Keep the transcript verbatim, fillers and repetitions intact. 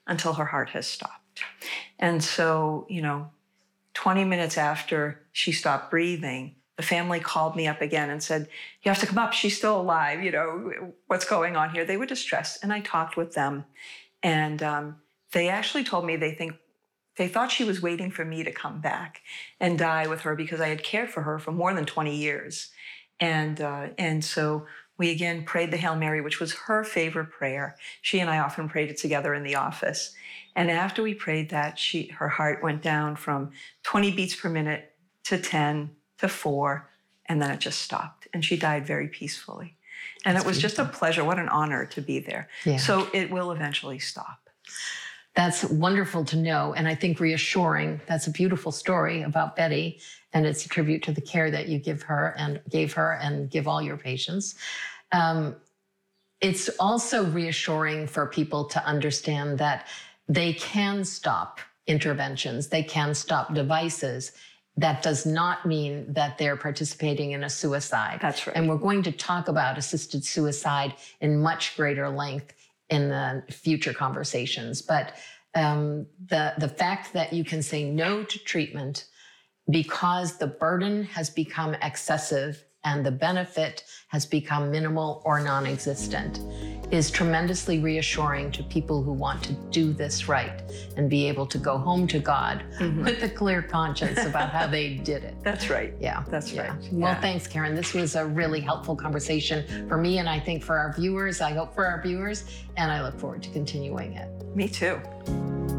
until her heart has stopped. And so, you know, twenty minutes after she stopped breathing, the family called me up again and said, you have to come up. She's still alive. You know, what's going on here? They were distressed. And I talked with them. And um, they actually told me they think they thought she was waiting for me to come back and die with her because I had cared for her for more than twenty years. And, uh, and so we again prayed the Hail Mary, which was her favorite prayer. She and I often prayed it together in the office. And after we prayed that, she, her heart went down from twenty beats per minute to ten to four, and then it just stopped. And she died very peacefully. And That's it was beautiful. Just a pleasure. What an honor to be there. Yeah. So it will eventually stop. That's wonderful to know, and I think reassuring. That's a beautiful story about Betty, and it's a tribute to the care that you give her and gave her and give all your patients. Um, it's also reassuring for people to understand that they can stop interventions, they can stop devices. That does not mean that they're participating in a suicide. That's right. And we're going to talk about assisted suicide in much greater length in the future conversations. But um, the, the fact that you can say no to treatment because the burden has become excessive and the benefit has become minimal or non-existent is tremendously reassuring to people who want to do this right and be able to go home to God mm-hmm. with a clear conscience about how they did it. That's right. Yeah. That's yeah. right. Well, yeah. thanks, Karen. This was a really helpful conversation for me, and I think for our viewers. I hope for our viewers, and I look forward to continuing it. Me too.